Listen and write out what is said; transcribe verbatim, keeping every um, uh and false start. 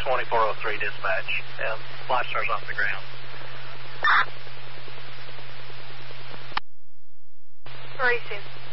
twenty-four oh three dispatch. Um, Flash Star's off the ground. Very soon.